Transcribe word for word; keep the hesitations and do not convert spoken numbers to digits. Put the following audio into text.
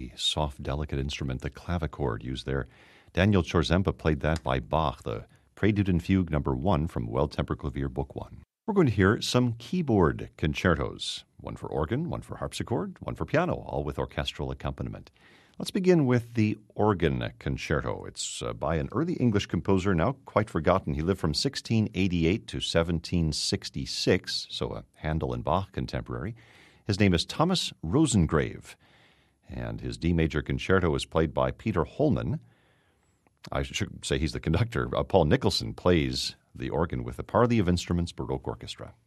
the soft, delicate instrument, the clavichord, used there. Daniel Chorzempa played that by Bach, the Prelude and Fugue number one from Well-Tempered Clavier, Book One. We're going to hear some keyboard concertos, one for organ, one for harpsichord, one for piano, all with orchestral accompaniment. Let's begin with the organ concerto. It's uh, by an early English composer, now quite forgotten. He lived from sixteen eighty-eight to seventeen sixty-six, so a Handel and Bach contemporary. His name is Thomas Rosengrave, and his D major concerto is played by Peter Holman. I should say he's the conductor. Uh, Paul Nicholson plays the organ with the Parley of Instruments Baroque Orchestra.